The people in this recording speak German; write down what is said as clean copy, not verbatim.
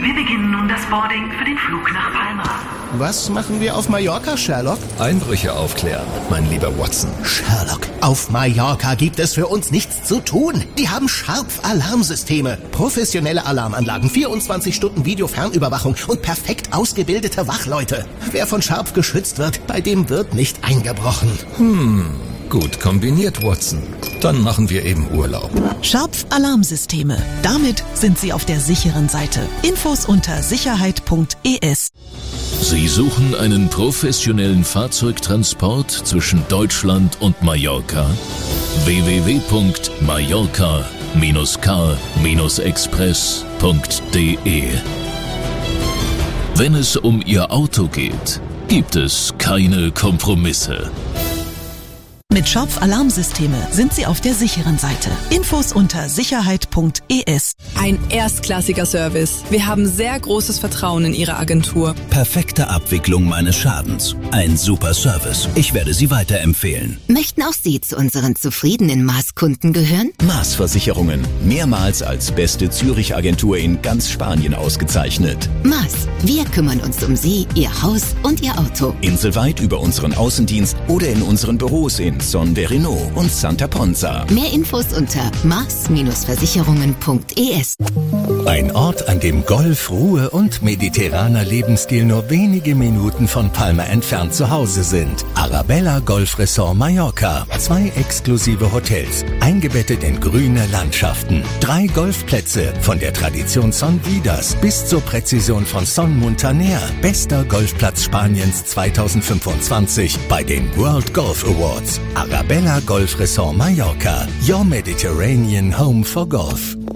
Wir beginnen nun das Boarding für den Flug nach Palma. Was machen wir auf Mallorca, Sherlock? Einbrüche aufklären, mein lieber Watson. Sherlock, auf Mallorca gibt es für uns nichts zu tun. Die haben Sharp-Alarmsysteme, professionelle Alarmanlagen, 24 Stunden Videofernüberwachung und perfekt ausgebildete Wachleute. Wer von Sharp geschützt wird, bei dem wird nicht eingebrochen. Gut kombiniert, Watson. Dann machen wir eben Urlaub. Sharp-Alarmsysteme. Damit sind Sie auf der sicheren Seite. Infos unter sicherheit.es. Sie suchen einen professionellen Fahrzeugtransport zwischen Deutschland und Mallorca? www.mallorca-car-express.de. Wenn es um Ihr Auto geht, gibt es keine Kompromisse. Mit Sharp-Alarmsysteme sind Sie auf der sicheren Seite. Infos unter sicherheit.es. Ein erstklassiger Service. Wir haben sehr großes Vertrauen in Ihre Agentur. Perfekte Abwicklung meines Schadens. Ein super Service. Ich werde Sie weiterempfehlen. Möchten auch Sie zu unseren zufriedenen Maß-Kunden gehören? Maß Versicherungen. Mehrmals als beste Zürich-Agentur in ganz Spanien ausgezeichnet. Maß. Wir kümmern uns um Sie, Ihr Haus und Ihr Auto. Inselweit über unseren Außendienst oder in unseren Büros in Son de Reno und Santa Ponza. Mehr Infos unter maß-versicherungen.es. Ein Ort, an dem Golf, Ruhe und mediterraner Lebensstil nur wenige Minuten von Palma entfernt zu Hause sind. Arabella Golf Resort Mallorca. 2 exklusive Hotels, eingebettet in grüne Landschaften. 3 Golfplätze, von der Tradition Son Vidas bis zur Präzision von Son Muntaner. Bester Golfplatz Spaniens 2025 bei den World Golf Awards. Arabella Golf Resort Mallorca. Your Mediterranean home for golf.